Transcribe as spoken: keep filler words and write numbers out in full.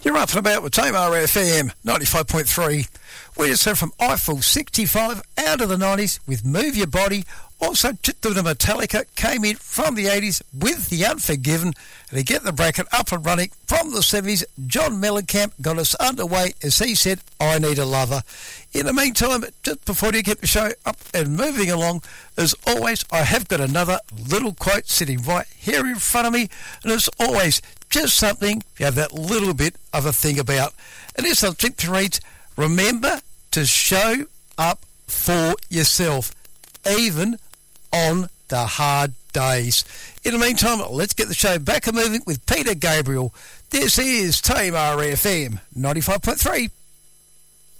You're up and about with Tamar F M ninety-five point three. We just heard from Eiffel sixty-five out of the nineties with Move Your Body. Also, Tito de Metallica came in from the eighties with The Unforgiven. And to get the bracket up and running from the seventies, John Mellencamp got us underway as he said, I Need a Lover. In the meantime, just before you get the show up and moving along, as always, I have got another little quote sitting right here in front of me. And as always, just something you have that little bit of a thing about. And this something to read, remember to show up for yourself, even on the hard days. In the meantime, let's get the show back and moving with Peter Gabriel. This is Tamar F M ninety-five point three.